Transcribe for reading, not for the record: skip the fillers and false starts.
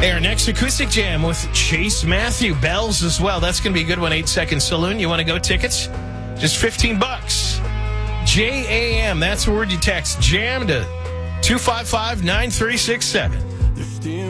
Hey, our next acoustic jam with Chase Matthew. Bells as well. That's going to be a good one. 8 Second Saloon. You want to go tickets? Just $15. JAM. That's the word you text. Jam to 255-9367.